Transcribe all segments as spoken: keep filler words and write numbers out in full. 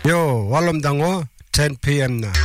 Yo, Walam Dango, ten p.m. na.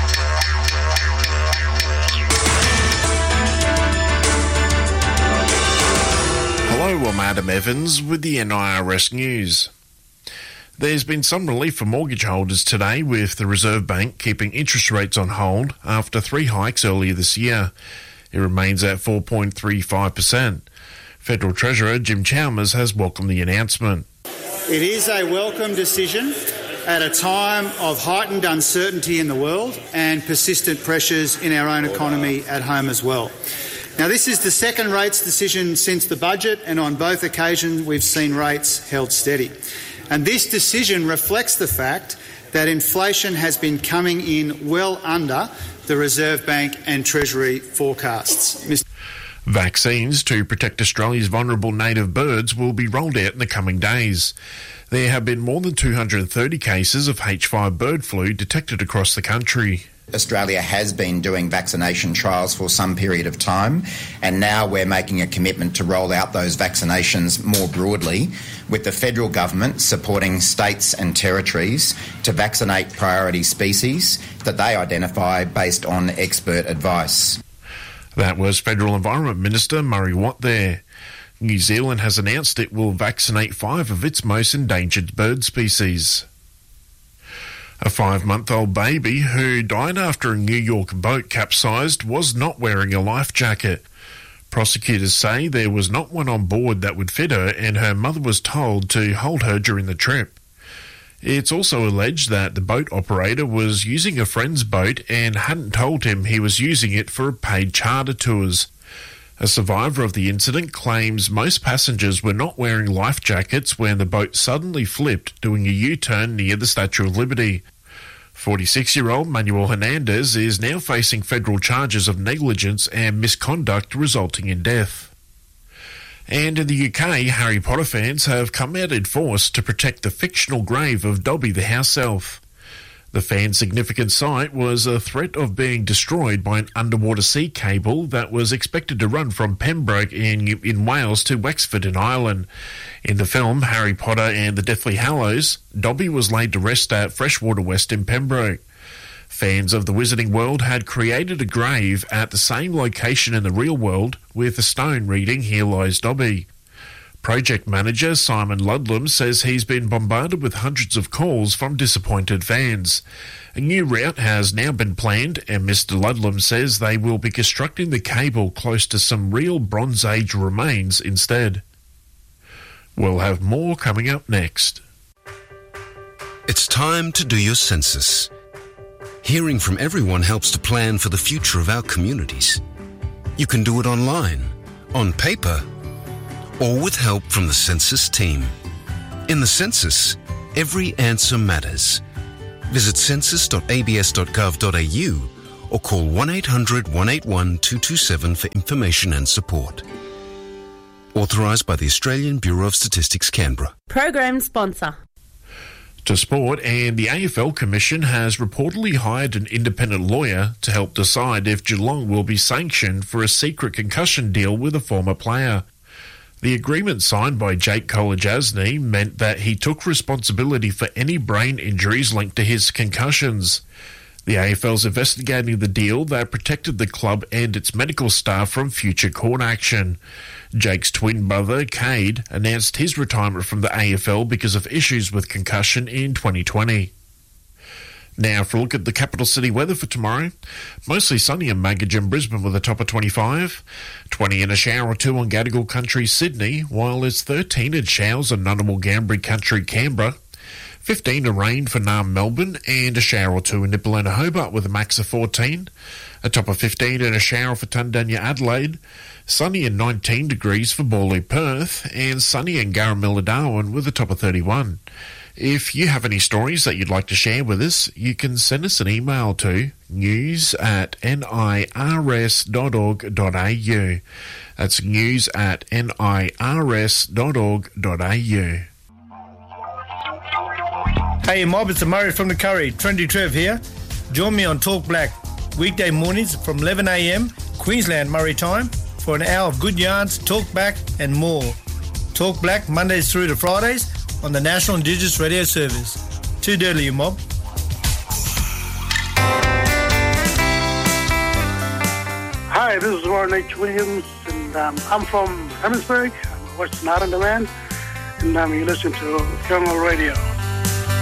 Hello, I'm Adam Evans with the N I R S News. There's been some relief for mortgage holders today, with the Reserve Bank keeping interest rates on hold after three hikes earlier this year. It remains at four point three five percent. Federal Treasurer Jim Chalmers has welcomed the announcement. It is a welcome decision at a time of heightened uncertainty in the world and persistent pressures in our own economy at home as well. Now, this is the second rates decision since the budget, and on both occasions we've seen rates held steady. And this decision reflects the fact that inflation has been coming in well under the Reserve Bank and Treasury forecasts. Mister Vaccines to protect Australia's vulnerable native birds will be rolled out in the coming days. There have been more than two hundred thirty cases of H five bird flu detected across the country. Australia has been doing vaccination trials for some period of time, and now we're making a commitment to roll out those vaccinations more broadly, with the federal government supporting states and territories to vaccinate priority species that they identify based on expert advice. That was Federal Environment Minister Murray Watt there. New Zealand has announced it will vaccinate five of its most endangered bird species. A five-month-old baby who died after a New York boat capsized was not wearing a life jacket. Prosecutors say there was not one on board that would fit her, and her mother was told to hold her during the trip. It's also alleged that the boat operator was using a friend's boat and hadn't told him he was using it for paid charter tours. A survivor of the incident claims most passengers were not wearing life jackets when the boat suddenly flipped, doing a U-turn near the Statue of Liberty. forty-six-year-old Manuel Hernandez is now facing federal charges of negligence and misconduct resulting in death. And in the U K, Harry Potter fans have come out in force to protect the fictional grave of Dobby the house elf. The fan's significant site was a threat of being destroyed by an underwater sea cable that was expected to run from Pembroke in, in Wales to Wexford in Ireland. In the film Harry Potter and the Deathly Hallows, Dobby was laid to rest at Freshwater West in Pembroke. Fans of the Wizarding World had created a grave at the same location in the real world, with a stone reading "Here lies Dobby." Project manager Simon Ludlam says he's been bombarded with hundreds of calls from disappointed fans. A new route has now been planned, and Mister Ludlam says they will be constructing the cable close to some real Bronze Age remains instead. We'll have more coming up next. It's time to do your census. Hearing from everyone helps to plan for the future of our communities. You can do it online, on paper, or with help from the census team. In the census, every answer matters. Visit census dot a b s dot gov dot a u or call one eight hundred, one eight one, two two seven for information and support. Authorised by the Australian Bureau of Statistics, Canberra. Program sponsor. To sport, and the A F L Commission has reportedly hired an independent lawyer to help decide if Geelong will be sanctioned for a secret concussion deal with a former player. The agreement signed by Jake Kolodjasny meant that he took responsibility for any brain injuries linked to his concussions. The A F L's investigating the deal that protected the club and its medical staff from future court action. Jake's twin brother, Cade, announced his retirement from the A F L because of issues with concussion in twenty twenty. Now for a look at the capital city weather for tomorrow. Mostly sunny in Magog and Brisbane with a top of twenty-five. twenty and a shower or two on Gadigal Country, Sydney, while it's thirteen in showers on Ngunnawal Ngambri Country, Canberra. fifteen in rain for Naarm, Melbourne, and a shower or two in Nipaluna, Hobart with a max of fourteen. A top of fifteen and a shower for Tundanya, Adelaide. Sunny and nineteen degrees for Borloo, Perth, and sunny in Garramilla, Darwin with a top of thirty-one. If you have any stories that you'd like to share with us, you can send us an email to news at nirs dot org dot a u. That's news at nirs dot org dot a u. Hey mob, it's Murray from the Curry. Trendy Trev here. Join me on Talk Black, weekday mornings from eleven a m, Queensland Murray time, for an hour of good yarns, talk back and more. Talk Black Mondays through to Fridays on the National Indigenous Radio Service. Too dirty, you mob. Hi, this is Warren H. Williams, and um, I'm from Emmitsburg, I'm Western Islander man, and um, you listen to Jungle Radio.